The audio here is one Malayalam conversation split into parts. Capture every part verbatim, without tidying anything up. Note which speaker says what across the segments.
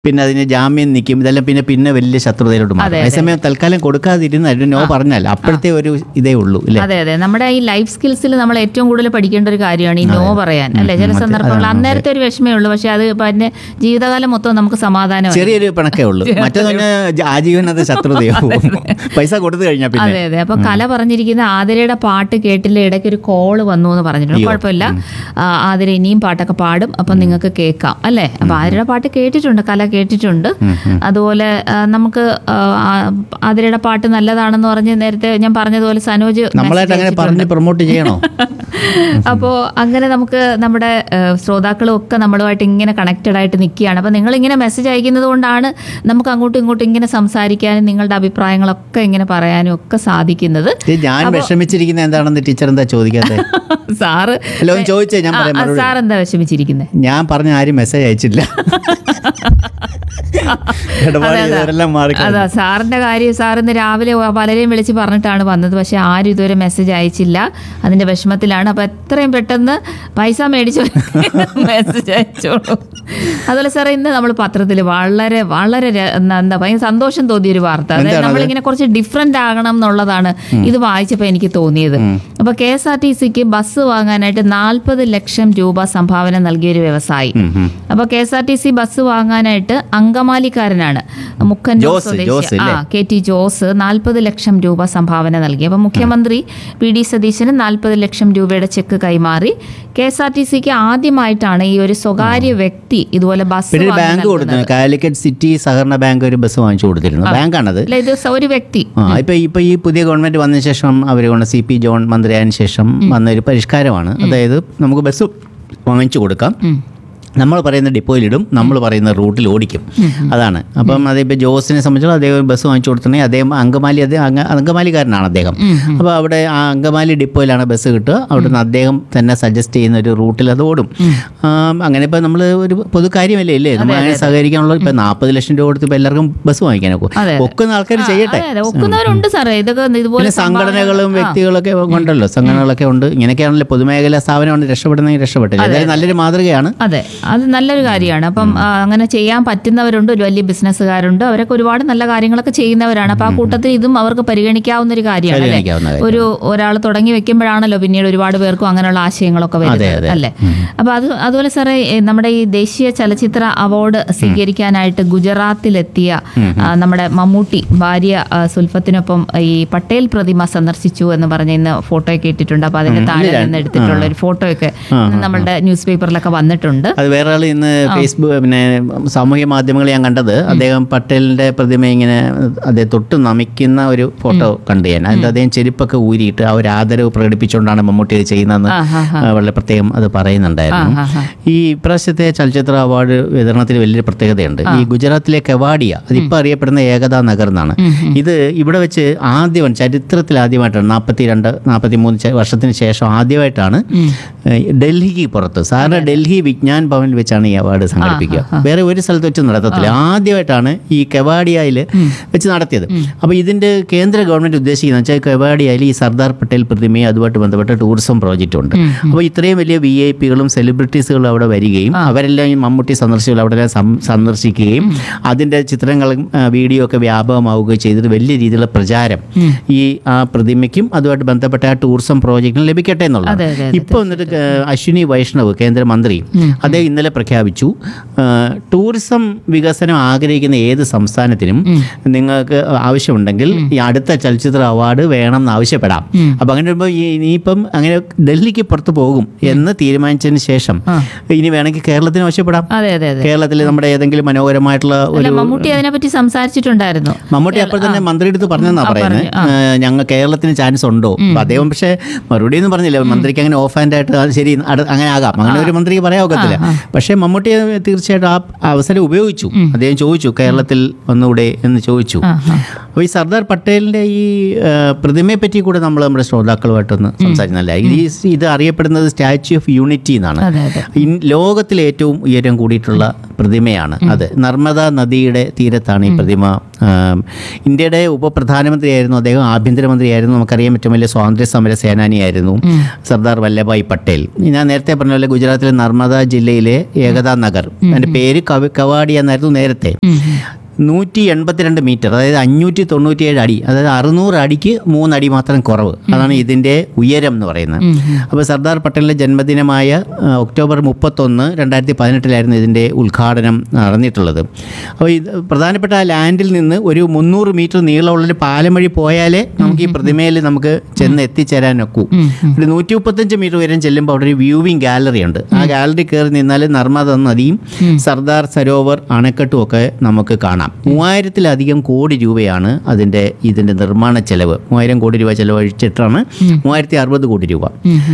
Speaker 1: പിന്നെ അതിന് ജാമ്യം നിൽക്കും, ഇതെല്ലാം പിന്നെ പിന്നെ വലിയ ശത്രുതയിലോട്ട് മാറും. അതേസമയം തൽക്കാലം കൊടുക്കാതിരുന്ന നോ പറഞ്ഞാൽ അപ്പോഴത്തെ ഒരു ഇതേ ഉള്ളൂ.
Speaker 2: അതെ അതെ, നമ്മുടെ ഈ ലൈഫ് സ്കിൽസിൽ നമ്മൾ ഏറ്റവും കൂടുതൽ പഠിക്കേണ്ട ഒരു കാര്യമാണ് ഈ നോ പറയാൻ, അല്ലെ? ചില സന്ദർഭങ്ങൾ അന്നേരത്തെ ഒരു വിഷമേ ഉള്ളൂ, പക്ഷെ അത് പിന്നെ ജീവിതകാലം മൊത്തം നമുക്ക് സമാധാനം,
Speaker 1: ചെറിയൊരു പിണക്കേ ഉള്ളൂ. മറ്റൊന്ന് ആജീവനത് ശത്രുതയോ പൈസ കൊടുത്തു കഴിഞ്ഞാൽ പിന്നെ.
Speaker 2: അതെ അതെ. അപ്പൊ കല പറഞ്ഞിരിക്കുന്ന ആതിരയുടെ പാട്ട് കേട്ടില്ല, ഇടയ്ക്ക് ഒരു കോള് വന്നു എന്ന് പറഞ്ഞിട്ടുണ്ട്. കുഴപ്പമില്ല, ആതിര ഇനിയും പാട്ടൊക്കെ പാടും, അപ്പം നിങ്ങൾക്ക് കേൾക്കാം, അല്ലേ? അപ്പൊ ആതിരയുടെ പാട്ട് കേട്ടിട്ടുണ്ട്, കല കേട്ടിട്ടുണ്ട്. അതുപോലെ നമുക്ക് ആതിരയുടെ പാട്ട് നല്ലതാണെന്ന് പറഞ്ഞ് നേരത്തെ ഞാൻ പറഞ്ഞതുപോലെ സനോജ്
Speaker 1: നമ്മളായിട്ട് അങ്ങനെ പറഞ്ഞ് പ്രൊമോട്ട് ചെയ്യണോ?
Speaker 2: അപ്പോൾ അങ്ങനെ നമുക്ക് നമ്മുടെ ശ്രോതാക്കളും ഒക്കെ നമ്മളുമായിട്ട് ഇങ്ങനെ കണക്റ്റഡ് ആയിട്ട് നിൽക്കുകയാണ്. അപ്പോൾ നിങ്ങളിങ്ങനെ മെസ്സേജ് അയക്കുന്നത് കൊണ്ടാണ് നമുക്ക് അങ്ങോട്ടും ഇങ്ങോട്ടും ഇങ്ങനെ സംസാരിക്കാനും നിങ്ങളുടെ അഭിപ്രായങ്ങളൊക്കെ ഇങ്ങനെ പറയാനും ഒക്കെ സാധിക്കുന്നത്.
Speaker 1: ഞാൻ വിഷമിച്ചിരിക്കുന്നത് എന്താണെന്ന് ടീച്ചർ എന്താ ചോദിക്കാതെ?
Speaker 2: സാറ്
Speaker 1: ചോദിച്ചേ, ഞാൻ പറയാം.
Speaker 2: സാർ എന്താ വിഷമിച്ചിരിക്കുന്നത്?
Speaker 1: ഞാൻ പറഞ്ഞ ആരും മെസ്സേജ് അയച്ചില്ല.
Speaker 2: അതാ സാറിന്റെ കാര്യം. സാറിന്ന് രാവിലെ പലരെയും വിളിച്ച് പറഞ്ഞിട്ടാണ് വന്നത്, പക്ഷെ ആരും ഇതുവരെ മെസ്സേജ് അയച്ചില്ല, അതിന്റെ വിഷമത്തിലാണ്. അപ്പൊ എത്രയും പെട്ടെന്ന് പൈസ മേടിച്ചു മെസ്സേജ് അയച്ചോളൂ. അതുപോലെ സാറേ, ഇന്ന് നമ്മൾ പത്രത്തിൽ വളരെ വളരെ എന്താ ഭയങ്കര സന്തോഷം തോന്നിയൊരു വാർത്ത, അതായത് നമ്മളിങ്ങനെ കുറച്ച് ഡിഫറെന്റ് ആകണം എന്നുള്ളതാണ് ഇത് വായിച്ചപ്പോൾ എനിക്ക് തോന്നിയത്. അപ്പൊ കെ എസ് ആർ ടി സിക്ക് ബസ് വാങ്ങാനായിട്ട് നാൽപ്പത് ലക്ഷം രൂപ സംഭാവന നൽകിയൊരു വ്യവസായി. അപ്പൊ K S R T C bus വാങ്ങാനായിട്ട് അങ്കമാലിക്കാരനാണ് മുക്കന്നൂർ സ്വദേശി ആ കെ ടി ജോസ് നാൽപ്പത് ലക്ഷം രൂപ സംഭാവന നൽകി. അപ്പൊ മുഖ്യമന്ത്രി പി ഡി സതീശന് നാൽപ്പത് ലക്ഷം രൂപയുടെ ചെക്ക് കൈമാറി. കെ എസ് ആർ ടി സിക്ക് ആദ്യമായിട്ടാണ് ഈ ഒരു സ്വകാര്യ വ്യക്തി ഇതുപോലെ ബസ്
Speaker 1: ബാങ്ക് കൊടുത്തു. കാലിക്കറ്റ് സിറ്റി സഹകരണ ബാങ്ക് ഒരു ബസ് വാങ്ങിച്ചു കൊടുത്തിരുന്നു. ബാങ്കാണത്,
Speaker 2: ഇത് ഒരു വ്യക്തി.
Speaker 1: ഇപ്പൊ ഇപ്പൊ ഈ പുതിയ ഗവൺമെന്റ് വന്ന ശേഷം അവർ സി പി ജോൺ മന്ത്രിയായതിനു ശേഷം വന്ന ഒരു പരിഷ്കാരമാണ്. അതായത് നമുക്ക് ബസ് വാങ്ങിച്ചു കൊടുക്കാം, നമ്മൾ പറയുന്ന ഡിപ്പോയിലിടും, നമ്മൾ പറയുന്ന റൂട്ടിൽ ഓടിക്കും. അതാണ്. അപ്പം അതിപ്പോൾ ജോസിനെ സംബന്ധിച്ചുള്ള അദ്ദേഹം ബസ് വാങ്ങിച്ചു കൊടുത്തിട്ടുണ്ടെങ്കിൽ അദ്ദേഹം അങ്കമാലി അദ്ദേഹം അങ്കമാലിക്കാരനാണ് അദ്ദേഹം. അപ്പോൾ അവിടെ ആ അങ്കമാലി ഡിപ്പോയിലാണ് ബസ് കിട്ടുക. അവിടുന്ന് അദ്ദേഹം തന്നെ സജസ്റ്റ് ചെയ്യുന്ന ഒരു റൂട്ടിൽ അത് ഓടും. അങ്ങനെ ഇപ്പോൾ നമ്മൾ ഒരു പൊതു കാര്യമല്ലേ ഇല്ലേ, നമ്മൾ അങ്ങനെ സഹകരിക്കാനുള്ള ഇപ്പം നാൽപ്പത് ലക്ഷം രൂപ കൊടുത്ത് ഇപ്പോൾ എല്ലാവർക്കും ബസ് വാങ്ങിക്കാനൊക്കെ ഒക്കുന്ന ആൾക്കാർ ചെയ്യട്ടെ. പിന്നെ സംഘടനകളും വ്യക്തികളൊക്കെ ഉണ്ടല്ലോ, സംഘടനകളൊക്കെ ഉണ്ട്. ഇങ്ങനെയൊക്കെയാണല്ലോ പൊതുമേഖലാ സ്ഥാപനമാണ് രക്ഷപ്പെടുന്നെങ്കിൽ രക്ഷപ്പെട്ടില്ല. അതായത് നല്ലൊരു മാതൃകയാണ്.
Speaker 2: അതെ, അത് നല്ലൊരു കാര്യമാണ്. അപ്പം അങ്ങനെ ചെയ്യാൻ പറ്റുന്നവരുണ്ട്, ഒരു വലിയ ബിസിനസ്സുകാരുണ്ട്, അവരൊക്കെ ഒരുപാട് നല്ല കാര്യങ്ങളൊക്കെ ചെയ്യുന്നവരാണ്. അപ്പം ആ കൂട്ടത്തിൽ ഇതും അവർക്ക് പരിഗണിക്കാവുന്ന ഒരു കാര്യമാണ്, അല്ലേ? ഒരു ഒരാൾ തുടങ്ങി വെക്കുമ്പോഴാണല്ലോ പിന്നീട് ഒരുപാട് പേർക്കും അങ്ങനെയുള്ള ആശയങ്ങളൊക്കെ വരുന്നത്, അല്ലേ? അപ്പം അത് അതുപോലെ സാറേ, നമ്മുടെ ഈ ദേശീയ ചലച്ചിത്ര അവാർഡ് സ്വീകരിക്കാനായിട്ട് ഗുജറാത്തിലെത്തിയ നമ്മുടെ മമ്മൂട്ടി ഭാര്യ സുൽഫത്തിനൊപ്പം ഈ പട്ടേൽ പ്രതിമ സന്ദർശിച്ചു എന്ന് പറഞ്ഞ് ഇന്ന് ഫോട്ടോയൊക്കെ ഇട്ടിട്ടുണ്ട്. അപ്പം അതിന്റെ താഴെ നിന്ന് എടുത്തിട്ടുള്ള ഒരു ഫോട്ടോയൊക്കെ നമ്മളുടെ ന്യൂസ് പേപ്പറിലൊക്കെ വന്നിട്ടുണ്ട്.
Speaker 1: വേറെ ആൾ ഇന്ന് ഫേസ്ബുക്ക് പിന്നെ സാമൂഹ്യ മാധ്യമങ്ങളിൽ ഞാൻ കണ്ടത്, അദ്ദേഹം പട്ടേലിന്റെ പ്രതിമ ഇങ്ങനെ അദ്ദേഹം തൊട്ട് നമിക്കുന്ന ഒരു ഫോട്ടോ കണ്ടു ഞാൻ. അതിൻ്റെ അദ്ദേഹം ചെരുപ്പൊക്കെ ഊരിയിട്ട് ആ ഒരു ആദരവ് പ്രകടിപ്പിച്ചുകൊണ്ടാണ് മമ്മൂട്ടി ഇത് ചെയ്യുന്നതെന്ന് വളരെ പ്രത്യേകം അത് പറയുന്നുണ്ടായിരുന്നു. ഈ ഇപ്രാവശ്യത്തെ ചലച്ചിത്ര അവാർഡ് വിതരണത്തിൽ വലിയൊരു പ്രത്യേകതയുണ്ട്. ഈ ഗുജറാത്തിലെ കെവാഡിയ, അതിപ്പോൾ അറിയപ്പെടുന്ന ഏകതാ നഗർ എന്നാണ്. ഇത് ഇവിടെ വെച്ച് ആദ്യം ചരിത്രത്തിൽ ആദ്യമായിട്ടാണ് നാൽപ്പത്തി രണ്ട് നാൽപ്പത്തി മൂന്ന് വർഷത്തിന് ശേഷം ആദ്യമായിട്ടാണ് ഡൽഹിക്ക് പുറത്ത്, സാറിന് ഡൽഹി വിജ്ഞാൻ ഭവനിൽ വെച്ചാണ് ഈ അവാർഡ് സംഘടിപ്പിക്കുക. വേറെ ഒരു സ്ഥലത്ത് വെച്ച് നടത്തത്തില്ല. ആദ്യമായിട്ടാണ് ഈ കെവാഡിയയിൽ വെച്ച് നടത്തിയത്. അപ്പോൾ ഇതിൻ്റെ കേന്ദ്ര ഗവൺമെൻറ് ഉദ്ദേശിക്കുന്നത് വെച്ചാൽ കെവാഡിയയിൽ ഈ സർദാർ പട്ടേൽ പ്രതിമയെ അതുമായിട്ട് ബന്ധപ്പെട്ട ടൂറിസം പ്രോജക്റ്റ് ഉണ്ട്. അപ്പോൾ ഇത്രയും വലിയ വി ഐ പികളും സെലിബ്രിറ്റീസുകളും അവിടെ വരികയും അവരെല്ലാം ഈ മമ്മൂട്ടി സന്ദർശികൾ അവിടെ സന്ദർശിക്കുകയും അതിൻ്റെ ചിത്രങ്ങളും വീഡിയോ ഒക്കെ വ്യാപകമാവുകയും ചെയ്തിട്ട് വലിയ രീതിയിലുള്ള പ്രചാരം ഈ ആ പ്രതിമയ്ക്കും അതുമായിട്ട് ബന്ധപ്പെട്ട ആ ടൂറിസം പ്രോജക്റ്റിനും ലഭിക്കട്ടെ എന്നുള്ളത്. ഇപ്പോൾ വന്നിട്ട് അശ്വിനി വൈഷ്ണവ് കേന്ദ്രമന്ത്രി അദ്ദേഹം ഇന്നലെ പ്രഖ്യാപിച്ചു, ടൂറിസം വികസനം ആഗ്രഹിക്കുന്ന ഏത് സംസ്ഥാനത്തിനും നിങ്ങൾക്ക് ആവശ്യമുണ്ടെങ്കിൽ ഈ അടുത്ത ചലച്ചിത്ര അവാർഡ് വേണം എന്ന് ആവശ്യപ്പെടാം. അപ്പം അങ്ങനെ വരുമ്പോൾ ഇനിയിപ്പം അങ്ങനെ ഡൽഹിക്ക് പുറത്ത് പോകും എന്ന് തീരുമാനിച്ചതിന് ശേഷം ഇനി വേണമെങ്കിൽ കേരളത്തിന് ആവശ്യപ്പെടാം. കേരളത്തിൽ നമ്മുടെ ഏതെങ്കിലും മനോഹരമായിട്ടുള്ള ഒരു
Speaker 2: മമ്മൂട്ടി അതിനെപ്പറ്റി സംസാരിച്ചിട്ടുണ്ടായിരുന്നു.
Speaker 1: മമ്മൂട്ടി അപ്പോൾ തന്നെ മന്ത്രിയുടെ അടുത്ത് പറഞ്ഞെന്നാ പറയുന്നത്, ഞങ്ങൾ കേരളത്തിന് ചാൻസ് ഉണ്ടോ? അദ്ദേഹം പക്ഷേ മറുപടി ഒന്നും പറഞ്ഞില്ല. മന്ത്രിക്ക് അങ്ങനെ ഓഫ് ഹാൻഡ് ആയിട്ട് അത് ശരി അങ്ങനെ ആകാം, അങ്ങനെ ഒരു മന്ത്രിക്ക് പറയാൻ ഒക്കത്തില്ല. പക്ഷേ മമ്മൂട്ടി തീർച്ചയായിട്ടും ആ അവസരം ഉപയോഗിച്ചു. അദ്ദേഹം ചോദിച്ചു കേരളത്തിൽ ഒന്നുകൂടെ എന്ന് ചോദിച്ചു. അപ്പോൾ ഈ സർദാർ പട്ടേലിൻ്റെ ഈ പ്രതിമയെ പറ്റി കൂടെ നമ്മൾ നമ്മുടെ ശ്രോതാക്കളുമായിട്ടൊന്ന് സംസാരിക്കുന്നല്ല. ഈ ഇത് അറിയപ്പെടുന്നത് സ്റ്റാച്യു ഓഫ് യൂണിറ്റി എന്നാണ്. ലോകത്തിലെ ഏറ്റവും ഉയരം കൂടിയിട്ടുള്ള പ്രതിമയാണ് അത്. നർമ്മദ നദിയുടെ തീരത്താണ് ഈ പ്രതിമ ഇന്ത്യയുടെ ഉപപ്രധാനമന്ത്രിയായിരുന്നു അദ്ദേഹം, ആഭ്യന്തരമന്ത്രിയായിരുന്നു. നമുക്കറിയാം ഏറ്റവും വലിയ സ്വാതന്ത്ര്യ സമര സേനാനിയായിരുന്നു സർദാർ വല്ലഭായ് പട്ടേൽ. ഞാൻ നേരത്തെ പറഞ്ഞ പോലെ ഗുജറാത്തിലെ നർമ്മദ ജില്ലയിലെ ഏകതാ നഗർ, എൻ്റെ പേര് കവ കവാടി എന്നായിരുന്നു നേരത്തെ. നൂറ്റി എൺപത്തിരണ്ട് മീറ്റർ, അതായത് അഞ്ഞൂറ്റി തൊണ്ണൂറ്റിയേഴ് അടി, അതായത് അറുന്നൂറ് അടിക്ക് മൂന്നടി മാത്രം കുറവ്. അതാണ് ഇതിൻ്റെ ഉയരം എന്ന് പറയുന്നത്. അപ്പോൾ സർദാർ പട്ടേലിൻ്റെ ജന്മദിനമായ ഒക്ടോബർ മുപ്പത്തൊന്ന് രണ്ടായിരത്തി പതിനെട്ടിലായിരുന്നു ഇതിൻ്റെ ഉദ്ഘാടനം നടന്നിട്ടുള്ളത്. അപ്പോൾ ഇത് പ്രധാനപ്പെട്ട ആ ലാൻഡിൽ നിന്ന് ഒരു മുന്നൂറ് മീറ്റർ നീളമുള്ളൊരു പാലം വഴി പോയാലേ നമുക്ക് ഈ പ്രതിമയിൽ നമുക്ക് ചെന്ന് എത്തിച്ചേരാനൊക്കൂ. ഒരു നൂറ്റി മുപ്പത്തഞ്ച് മീറ്റർ ഉയരം ചെല്ലുമ്പോൾ അവിടെ ഒരു വ്യൂവിംഗ് ഗാലറി ഉണ്ട്. ആ ഗാലറി കയറി നിന്നാൽ നർമ്മദ നദിയും സർദാർ സരോവർ അണക്കെട്ടും ഒക്കെ നമുക്ക് കാണാം. മൂവായിരത്തിലധികം കോടി രൂപയാണ് അതിൻ്റെ ഇതിൻ്റെ നിർമ്മാണ ചെലവ്. മൂവായിരം കോടി രൂപ ചെലവഴിച്ചിട്ടാണ് മൂവായിരത്തി അറുപത് കോടി രൂപ.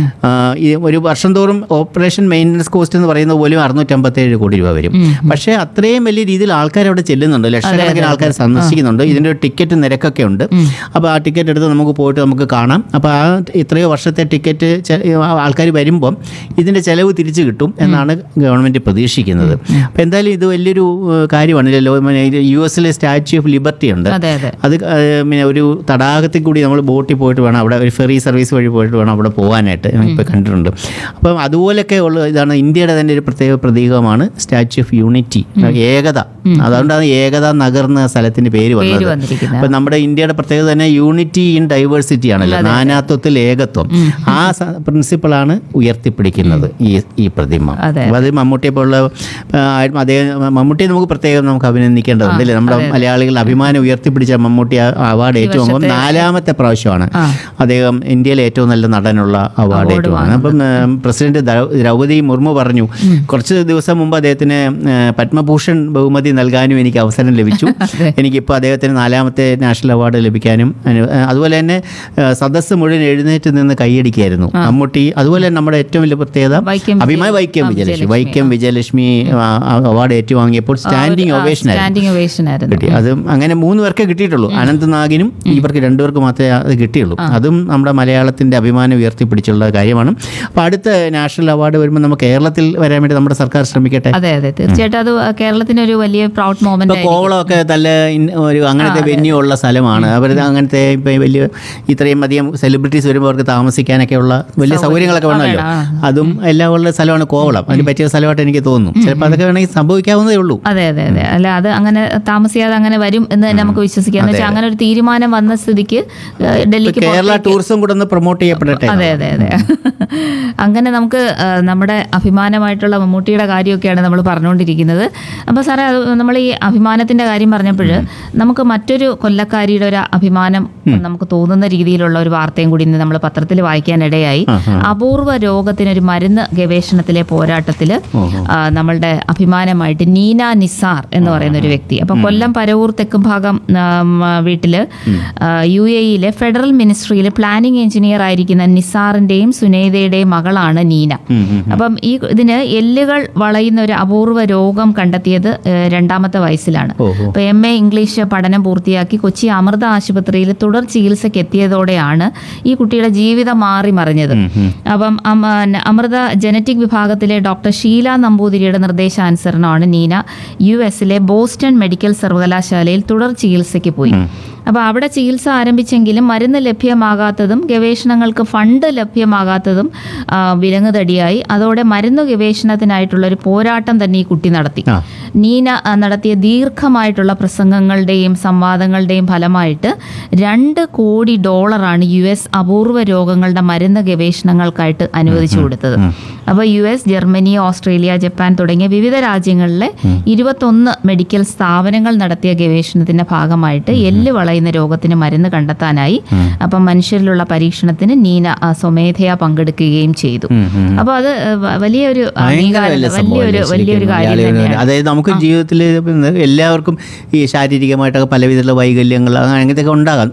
Speaker 1: ഈ ഒരു വർഷം തോറും ഓപ്പറേഷൻ മെയിൻ്റനൻസ് കോസ്റ്റ് എന്ന് പറയുന്നത് പോലും അറുന്നൂറ്റമ്പത്തേഴ് കോടി രൂപ വരും. പക്ഷേ അത്രയും വലിയ രീതിയിൽ ആൾക്കാർ അവിടെ ചെല്ലുന്നുണ്ട്, ലക്ഷക്കണക്കിന് ആൾക്കാർ സന്ദർശിക്കുന്നുണ്ട്. ഇതിൻ്റെ ഒരു ടിക്കറ്റ് നിരക്കൊക്കെ ഉണ്ട്. അപ്പോൾ ആ ടിക്കറ്റ് എടുത്ത് നമുക്ക് പോയിട്ട് നമുക്ക് കാണാം. അപ്പോൾ ആ ഇത്രയോ വർഷത്തെ ടിക്കറ്റ് ആൾക്കാർ വരുമ്പം ഇതിൻ്റെ ചെലവ് തിരിച്ചു കിട്ടും എന്നാണ് ഗവൺമെൻറ് പ്രതീക്ഷിക്കുന്നത്. അപ്പോൾ എന്തായാലും ഇത് വലിയൊരു കാര്യമാണല്ലോ. യു എസിലെ സ്റ്റാച്യു ഓഫ് ലിബർട്ടി ഉണ്ട്. അത് പിന്നെ ഒരു തടാകത്തിൽ കൂടി നമ്മൾ ബോട്ടിൽ പോയിട്ട് വേണം, അവിടെ ഒരു ഫെറി സർവീസ് വഴി പോയിട്ട് വേണം അവിടെ പോകാനായിട്ട്. ഇപ്പോൾ കണ്ടിട്ടുണ്ട്. അപ്പം അതുപോലൊക്കെ ഉള്ള ഇതാണ് ഇന്ത്യയുടെ തന്നെ ഒരു പ്രത്യേക പ്രതീകമാണ് സ്റ്റാച്യു ഓഫ് യൂണിറ്റി, ഏകത. അതുകൊണ്ടാണ് ഏകതാ നഗർ എന്ന സ്ഥലത്തിൻ്റെ പേര് വന്നത്. അപ്പം നമ്മുടെ ഇന്ത്യയുടെ പ്രത്യേകത തന്നെ യൂണിറ്റി ഇൻ ഡൈവേഴ്സിറ്റി ആണല്ലോ, നാനാത്വത്തിൽ ഏകത്വം. ആ പ്രിൻസിപ്പിളാണ് ഉയർത്തിപ്പിടിക്കുന്നത് ഈ ഈ പ്രതിമ. അപ്പോൾ അത് മമ്മൂട്ടിയെ പോലുള്ള അദ്ദേഹം മമ്മൂട്ടിയെ നമുക്ക് പ്രത്യേകം നമുക്ക് അഭിനന്ദിക്കേണ്ടതുണ്ട്. നമ്മുടെ മലയാളികൾ അഭിമാനം ഉയർത്തിപ്പിടിച്ച മമ്മൂട്ടി അവാർഡ് ഏറ്റുവാങ്ങും നാലാമത്തെ പ്രാവശ്യമാണ് അദ്ദേഹം ഇന്ത്യയിലെ ഏറ്റവും നല്ല നടനുള്ള അവാർഡ് ഏറ്റുവാങ്ങുന്നത്. അപ്പം പ്രസിഡന്റ് ദ്രൗപദി മുർമു പറഞ്ഞു കുറച്ച് ദിവസം മുമ്പ് അദ്ദേഹത്തിന് പത്മഭൂഷൺ ബഹുമതി നൽകാനും എനിക്ക് അവസരം ലഭിച്ചു. എനിക്കിപ്പോൾ അദ്ദേഹത്തിന് നാലാമത്തെ നാഷണൽ അവാർഡ് ലഭിക്കാനും. അതുപോലെ തന്നെ സദസ്സ് മുഴുവൻ എഴുന്നേറ്റ് നിന്ന് കൈയടിക്കായിരുന്നു മമ്മൂട്ടി. അതുപോലെ തന്നെ നമ്മുടെ ഏറ്റവും വലിയ പ്രത്യേകത അഭിമാന Vaikom Vijayalakshmi Vaikom Vijayalakshmi award ഏറ്റുവാങ്ങിയപ്പോൾ standing ovation കിട്ടി. അത് അങ്ങനെ മൂന്ന് പേർക്കേ കിട്ടിയിട്ടുള്ളൂ. അനന്ത്നാഗിനും ഇവർക്ക് രണ്ടുപേർക്ക് മാത്രമേ അത് കിട്ടിയുള്ളൂ. അതും നമ്മുടെ മലയാളത്തിൻ്റെ അഭിമാനം ഉയർത്തിപ്പിടിച്ചുള്ള കാര്യമാണ്. അപ്പോൾ അടുത്ത നാഷണൽ അവാർഡ് വരുമ്പോൾ നമുക്ക് കേരളത്തിൽ വരാൻ വേണ്ടി നമ്മുടെ സർക്കാർ ശ്രമിക്കട്ടെ.
Speaker 2: അതെ അതെ തീർച്ചയായിട്ടും അത് കേരളത്തിന് ഒരു വലിയ പ്രൗഡ് മൊമെന്റ്.
Speaker 1: ഇപ്പോൾ കോവളമൊക്കെ നല്ല ഒരു അങ്ങനത്തെ വെന്യൂ ഉള്ള സ്ഥലമാണ്. അവർ അങ്ങനത്തെ ഇപ്പം വലിയ ഇത്രയും അധികം സെലിബ്രിറ്റീസ് വരുമ്പോൾ അവർക്ക് താമസിക്കാനൊക്കെ ഉള്ള വലിയ സൗകര്യങ്ങളൊക്കെ വേണമല്ലോ. അതും എല്ലാം ഉള്ള സ്ഥലമാണ് കോവളം. അതിന് പറ്റിയ സ്ഥലമായിട്ട് എനിക്ക് തോന്നുന്നു. ചിലപ്പോൾ അതൊക്കെ വേണമെങ്കിൽ സംഭവിക്കാവുന്നതേ ഉള്ളൂ.
Speaker 2: അതെ അതെ അതെ അല്ല അത് അങ്ങനെ താമസിയാതെ അങ്ങനെ വരും എന്ന് തന്നെ നമുക്ക് വിശ്വസിക്കാം. എന്ന് വെച്ചാൽ അങ്ങനെ ഒരു തീരുമാനം വന്ന സ്ഥിതിക്ക് ഡൽഹിക്ക്
Speaker 1: കേരള ടൂറിസം കൂടെ ഒന്ന് പ്രൊമോട്ട് ചെയ്യപ്പെടട്ടെ.
Speaker 2: അതെ അതെ അതെ അങ്ങനെ നമുക്ക് നമ്മുടെ അഭിമാനമായിട്ടുള്ള മമ്മൂട്ടിയുടെ കാര്യമൊക്കെയാണ് നമ്മൾ പറഞ്ഞുകൊണ്ടിരിക്കുന്നത്. അപ്പോൾ സാറേ നമ്മൾ ഈ അഭിമാനത്തിൻ്റെ കാര്യം പറഞ്ഞപ്പോൾ നമുക്ക് മറ്റൊരു കൊല്ലക്കാരിയുടെ ഒരു അഭിമാനം നമുക്ക് തോന്നുന്ന രീതിയിലുള്ള ഒരു വാർത്തയും കൂടി ഇന്ന് നമ്മൾ പത്രത്തിൽ വായിക്കാനിടയായി. അപൂർവ രോഗത്തിനൊരു മരുന്ന് ഗവേഷണത്തിലെ പോരാട്ടത്തിൽ നമ്മളുടെ അഭിമാനമായിട്ട് നീന നിസാർ എന്ന് പറയുന്ന ഒരു വ്യക്തി. അപ്പം കൊല്ലം പരവൂർ തെക്കും ഭാഗം വീട്ടില് U A ഇയിലെ federal മിനിസ്ട്രിയിൽ planning engineer ആയിരിക്കുന്ന നിസാറിന്റെയും സുനൈദയുടെയും മകളാണ് നീന. അപ്പം ഈ ഇതിന് എല്ലുകൾ വളയുന്ന ഒരു അപൂർവ രോഗം കണ്ടെത്തിയത് രണ്ടാമത്തെ വയസ്സിലാണ്. അപ്പൊ എം എ ഇംഗ്ലീഷ് പഠനം പൂർത്തിയാക്കി കൊച്ചി അമൃത ആശുപത്രിയിൽ തുടർ ചികിത്സയ്ക്ക് എത്തിയതോടെയാണ് ഈ കുട്ടിയുടെ ജീവിതം മാറി മറിഞ്ഞത്. അപ്പം അമൃത ജനറ്റിക് വിഭാഗത്തിലെ ഡോക്ടർ ഷീല നമ്പൂതിരിയുടെ നിർദ്ദേശാനുസരണമാണ് നീന യു എസിലെ ബോസ്റ്റൺ മെഡിക്കൽ സർവകലാശാലയിൽ തുടർ ചികിത്സയ്ക്ക് പോയി. അപ്പോൾ അവിടെ ചികിത്സ ആരംഭിച്ചെങ്കിലും മരുന്ന് ലഭ്യമാകാത്തതും ഗവേഷണങ്ങൾക്ക് ഫണ്ട് ലഭ്യമാകാത്തതും വിലങ്ങുതടിയായി. അതോടെ മരുന്ന് ഗവേഷണത്തിനായിട്ടുള്ള ഒരു പോരാട്ടം തന്നെ ഈ കുട്ടി നടത്തി. നീന നടത്തിയ ദീർഘമായിട്ടുള്ള പ്രസംഗങ്ങളുടെയും സംവാദങ്ങളുടെയും ഫലമായിട്ട് രണ്ട് കോടി ഡോളറാണ് യു എസ് അപൂർവ രോഗങ്ങളുടെ മരുന്ന് ഗവേഷണങ്ങൾക്കായിട്ട് അനുവദിച്ചു കൊടുത്തത്. അപ്പോൾ U S, Germany, Australia, Japan തുടങ്ങിയ വിവിധ രാജ്യങ്ങളിലെ ഇരുപത്തൊന്ന് മെഡിക്കൽ സ്ഥാപനങ്ങൾ നടത്തിയ ഗവേഷണത്തിന്റെ ഭാഗമായിട്ട് എല്ല് വളയുന്ന രോഗത്തിന് മരുന്ന് കണ്ടെത്താനായി. അപ്പം മനുഷ്യരിലുള്ള പരീക്ഷണത്തിന് നീന സ്വമേധയാ പങ്കെടുക്കുകയും ചെയ്തു. അപ്പോൾ അത് വലിയൊരു വലിയൊരു വലിയൊരു കാര്യം തന്നെയാണ്.
Speaker 1: അതായത് നമുക്ക് ജീവിതത്തിൽ എല്ലാവർക്കും ഈ ശാരീരികമായിട്ടൊക്കെ പല വിധത്തിലുള്ള വൈകല്യങ്ങൾ അങ്ങനത്തെയൊക്കെ ഉണ്ടാകാം.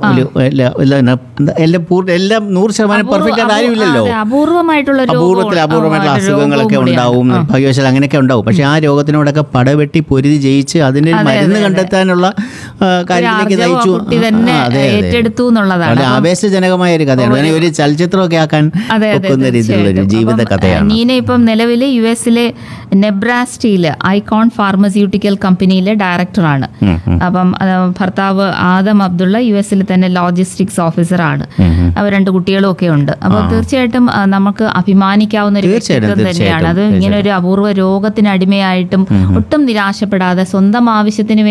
Speaker 1: എല്ലാം നൂറ് ശതമാനം പെർഫെക്റ്റ് ആയിട്ട് ആരുമില്ലല്ലോ.
Speaker 2: അപൂർവമായിട്ടുള്ള
Speaker 1: അപൂർവത്തിൽ അപൂർവമായിട്ടുള്ള അസുഖങ്ങളൊക്കെ ഉണ്ടാവും, ഭാഗ്യവശാൽ അങ്ങനെയൊക്കെ ഉണ്ടാവും. പക്ഷെ ആ രോഗത്തിനോടൊക്കെ പടവെട്ടി പൊരുതി ജയിച്ച് അതിന് മരുന്ന് കണ്ടെത്താനുള്ള കാര്യത്തിലേക്ക് നയിച്ചു.
Speaker 2: ഏറ്റെടുത്തു എന്നുള്ളതാണ്
Speaker 1: ആവേശജനകമായ ഒരു കഥയാണ്. ഒരു ചലച്ചിത്രമൊക്കെ ആക്കാൻ ഒക്കുന്ന രീതിയിലുള്ള ഒരു ജീവിത കഥയാണ്.
Speaker 2: നീന ഇപ്പം നിലവിൽ യു എസിലെ നെബ്രാസ്കയിലെ ഐക്കോൺ ഫാർമസ്യൂട്ടിക്കൽ ഫാർമസ്യൂട്ടിക്കൽ കമ്പനിയിലെ ഡയറക്ടറാണ്. അപ്പം ഭർത്താവ് ആദം അബ്ദുള്ള യു എസിൽ തന്നെ ലോജിസ്റ്റിക്സ് ഓഫീസറാണ്. അവർ രണ്ട് കുട്ടികളും ഒക്കെ ഉണ്ട്. അപ്പോൾ തീർച്ചയായിട്ടും നമുക്ക് അഭിമാനിക്കാവുന്ന ഒരു വ്യക്തിത്വം തന്നെയാണ് അത്. ഇങ്ങനെ ഒരു അപൂർവ രോഗത്തിന് അടിമയായിട്ടും ഒട്ടും നിരാശപ്പെടാതെ സ്വന്തം ആവശ്യത്തിന്